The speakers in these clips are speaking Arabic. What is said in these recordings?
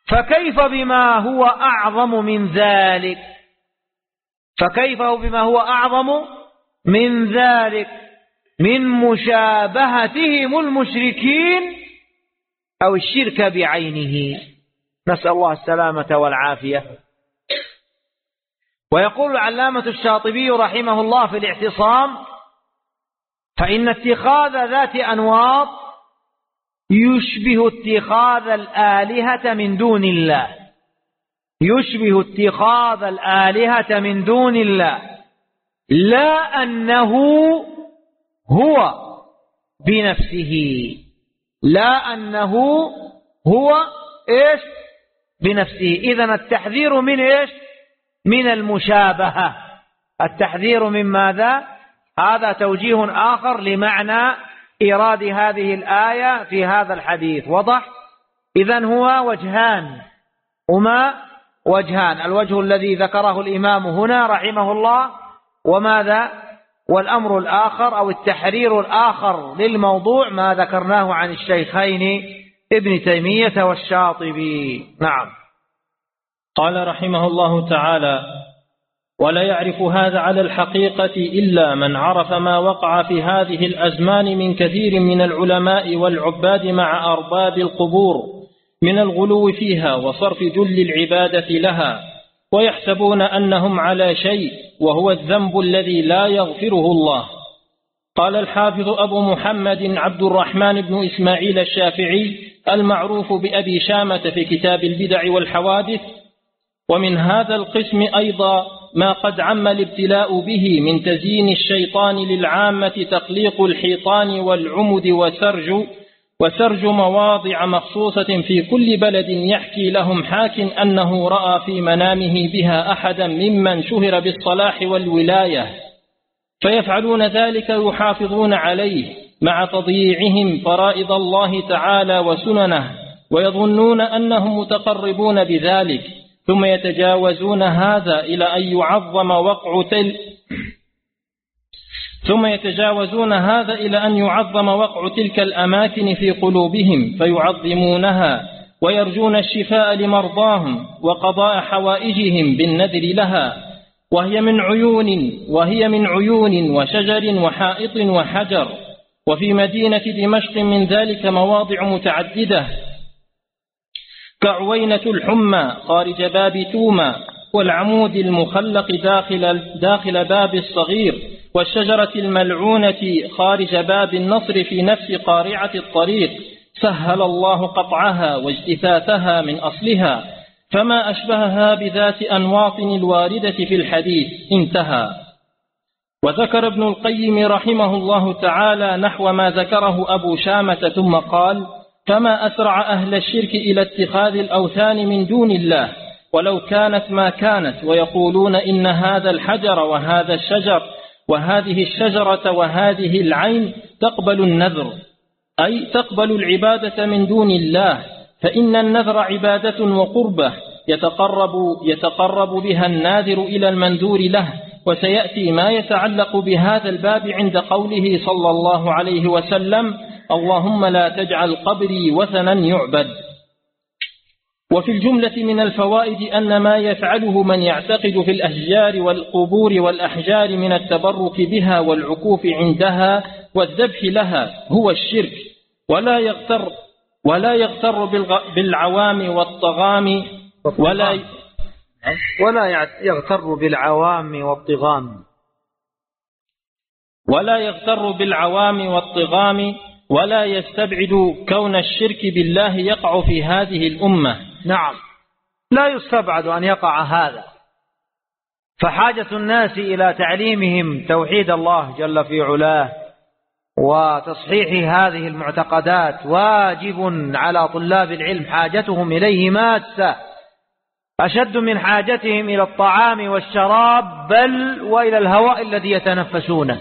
فكيف بما هو أعظم من ذلك؟ فكيف بما هو أعظم من ذلك من مشابهتهم المشركين أو الشرك بعينه، نسأل الله السلامة والعافية. ويقول العلامة الشاطبي رحمه الله في الاعتصام: فإن اتخاذ ذات أنواط يشبه اتخاذ الآلهة من دون الله، يشبه اتخاذ الآلهة من دون الله، لا أنه هو بنفسه، لا أنه هو إيش بنفسه. إذن التحذير من إيش؟ من المشابهة. التحذير من ماذا؟ هذا توجيه آخر لمعنى إيراد هذه الآية في هذا الحديث. وضح؟ إذن هو وجهان، هما وجهان: الوجه الذي ذكره الإمام هنا رحمه الله، وماذا؟ والأمر الآخر أو التحرير الآخر للموضوع ما ذكرناه عن الشيخين ابن تيمية والشاطبي. نعم. قال رحمه الله تعالى: ولا يعرف هذا على الحقيقة إلا من عرف ما وقع في هذه الأزمان من كثير من العلماء والعباد مع أرباب القبور من الغلو فيها وصرف جل العبادة لها، ويحسبون أنهم على شيء وهو الذنب الذي لا يغفره الله. قال الحافظ أبو محمد عبد الرحمن بن إسماعيل الشافعي المعروف بأبي شامة في كتاب البدع والحوادث: ومن هذا القسم أيضا ما قد عم الابتلاء به من تزيين الشيطان للعامة تخليق الحيطان والعمد وسرج مواضع مخصوصة في كل بلد، يحكي لهم حاك أنه رأى في منامه بها أحدا ممن شهر بالصلاح والولاية، فيفعلون ذلك يحافظون عليه مع تضييعهم فرائض الله تعالى وسننه، ويظنون أنهم متقربون بذلك، ثم يتجاوزون هذا إلى أن يعظم وقع تلك الأماكن في قلوبهم فيعظمونها، ويرجون الشفاء لمرضاهم وقضاء حوائجهم بالنذر لها، وهي من عيون وشجر وحائط وحجر. وفي مدينة دمشق من ذلك مواضع متعددة كعوينة الحمى خارج باب توما، والعمود المخلق داخل باب الصغير، والشجرة الملعونة خارج باب النصر في نفس قارعة الطريق، سهل الله قطعها واجتثاثها من أصلها، فما أشبهها بذات أنواط الواردة في الحديث. انتهى. وذكر ابن القيم رحمه الله تعالى نحو ما ذكره أبو شامة، ثم قال: فما أسرع أهل الشرك إلى اتخاذ الأوثان من دون الله ولو كانت ما كانت، ويقولون إن هذا الحجر وهذا الشجر وهذه الشجرة وهذه العين تقبل النذر، أي تقبل العبادة من دون الله، فإن النذر عبادة وقربة يتقرب بها الناذر إلى المنذور له. وسيأتي ما يتعلق بهذا الباب عند قوله صلى الله عليه وسلم: اللهم لا تجعل قبري وثنا يعبد. وفي الجملة من الفوائد أن ما يفعله من يعتقد في الأشجار والقبور والأحجار من التبرك بها والعكوف عندها والذبح لها هو الشرك، ولا يغتر بالعوام والطغام ولا يستبعد كون الشرك بالله يقع في هذه الأمة. نعم، لا يستبعد أن يقع هذا، فحاجة الناس إلى تعليمهم توحيد الله جل في علاه وتصحيح هذه المعتقدات واجب على طلاب العلم، حاجتهم إليه ماسة أشد من حاجتهم إلى الطعام والشراب، بل وإلى الهواء الذي يتنفسونه.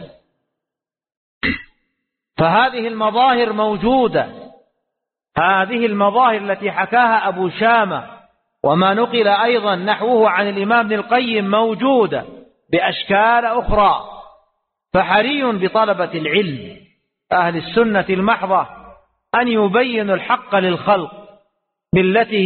فهذه المظاهر موجودة، هذه المظاهر التي حكاها أبو شامة وما نقل أيضا نحوه عن الإمام ابن القيم موجودة بأشكال أخرى. فحري بطلبة العلم أهل السنة المحضة أن يبينوا الحق للخلق بالتي